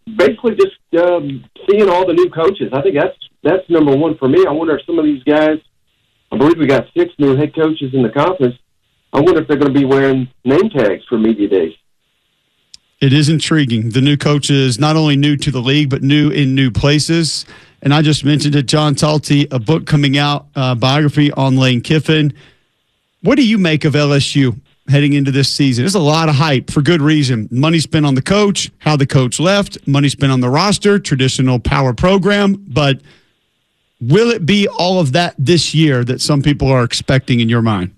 basically just seeing all the new coaches. I think that's number one for me. I wonder if some of these guys, I believe we got 6 new head coaches in the conference, I wonder if they're going to be wearing name tags for media days. It is intriguing. The new coaches, not only new to the league, but new in new places. And I just mentioned it, John Talty, a book coming out, biography on Lane Kiffin. What do you make of LSU heading into this season? There's a lot of hype for good reason. Money spent on the coach, how the coach left, money spent on the roster, traditional power program. But will it be all of that this year that some people are expecting in your mind?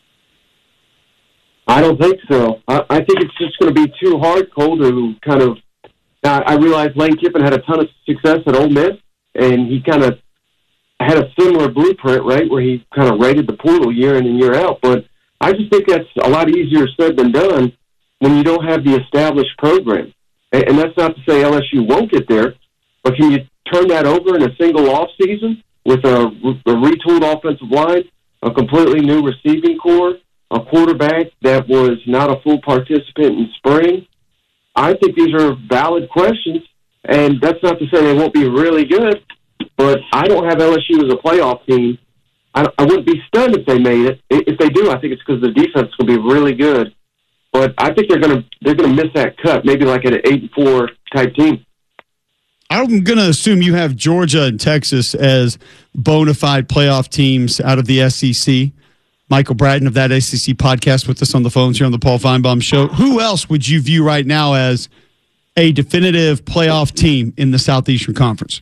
I don't think so. I think it's just going to be too hard, Cole, to kind of I realize Lane Kiffin had a ton of success at Ole Miss, and he kind of had a similar blueprint, right, where he kind of raided the portal year in and year out. But I just think that's a lot easier said than done when you don't have the established program. And that's not to say LSU won't get there, but can you turn that over in a single offseason with a retooled offensive line, a completely new receiving core, a quarterback that was not a full participant in spring? I think these are valid questions, and that's not to say they won't be really good, but I don't have LSU as a playoff team. I wouldn't be stunned if they made it. If they do, I think it's because the defense will be really good. But I think they're gonna miss that cut, maybe like at an 8-4 type team. I'm going to assume you have Georgia and Texas as bona fide playoff teams out of the SEC. Michael Bratton of that SEC podcast with us on the phones here on the Paul Feinbaum Show. Who else would you view right now as a definitive playoff team in the Southeastern Conference?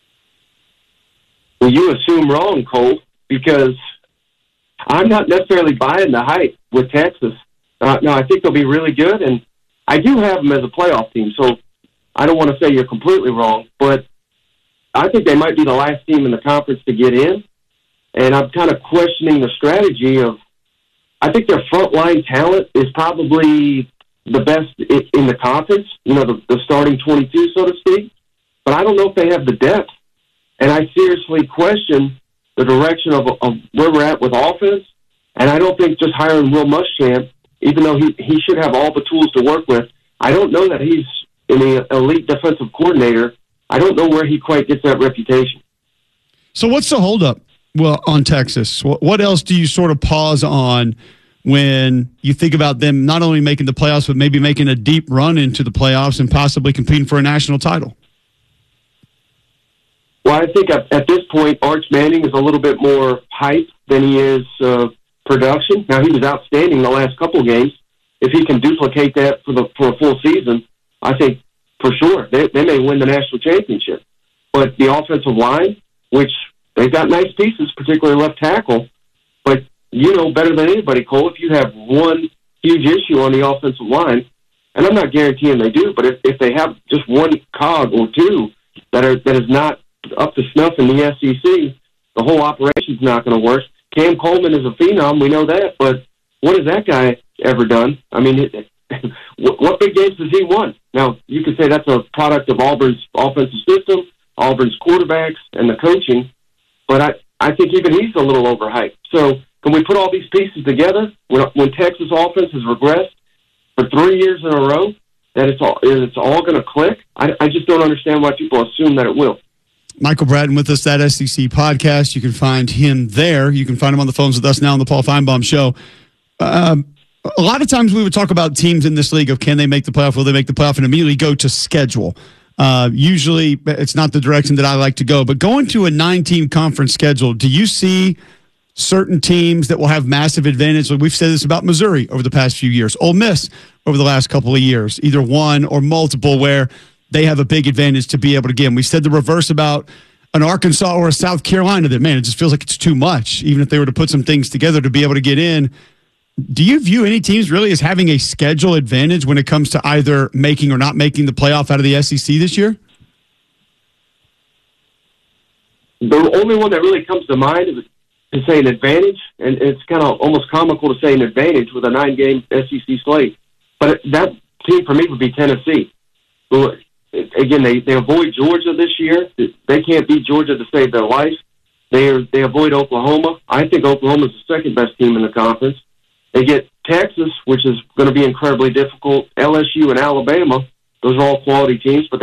Well, you assume wrong, Cole, because I'm not necessarily buying the hype with Texas. No, I think they'll be really good, and I do have them as a playoff team, so I don't want to say you're completely wrong, but I think they might be the last team in the conference to get in. And I'm kind of questioning the strategy of, I think their frontline talent is probably the best in the conference, the starting 22, so to speak. But I don't know if they have the depth. And I seriously question the direction of where we're at with offense. And I don't think just hiring Will Muschamp, even though he should have all the tools to work with, I don't know that he's an elite defensive coordinator. I don't know where he quite gets that reputation. So what's the holdup? Well, on Texas, what else do you sort of pause on when you think about them not only making the playoffs, but maybe making a deep run into the playoffs and possibly competing for a national title? Well, I think at this point, Arch Manning is a little bit more hype than he is production. Now, he was outstanding the last couple of games. If he can duplicate that for a full season, I think for sure they may win the national championship. But the offensive line, which they've got nice pieces, particularly left tackle. But you know better than anybody, Cole, if you have one huge issue on the offensive line, and I'm not guaranteeing they do, but if they have just one cog or two that is not up to snuff in the SEC, the whole operation's not going to work. Cam Coleman is a phenom, we know that, but what has that guy ever done? I mean, what big games has he won? Now, you could say that's a product of Auburn's offensive system, Auburn's quarterbacks, and the coaching. But I think even he's a little overhyped. So can we put all these pieces together when Texas offense has regressed for 3 years in a row, that it's all going to click? I just don't understand why people assume that it will. Michael Bratton with us, that SEC podcast. You can find him there. You can find him on the phones with us now on the Paul Feinbaum Show. A lot of times we would talk about teams in this league of can they make the playoff, will they make the playoff, and immediately go to schedule. Usually it's not the direction that I like to go, but going to a 9-team conference schedule, do you see certain teams that will have massive advantage? We've said this about Missouri over the past few years, Ole Miss over the last couple of years, either one or multiple where they have a big advantage to be able to get. We said the reverse about an Arkansas or a South Carolina that, man, it just feels like it's too much, even if they were to put some things together to be able to get in. Do you view any teams really as having a schedule advantage when it comes to either making or not making the playoff out of the SEC this year? The only one that really comes to mind is say an advantage, and it's kind of almost comical to say an advantage with a 9-game SEC slate. But that team for me would be Tennessee. Who, again, they avoid Georgia this year. They can't beat Georgia to save their life. They avoid Oklahoma. I think Oklahoma's the second best team in the conference. They get Texas, which is going to be incredibly difficult. LSU and Alabama, those are all quality teams, but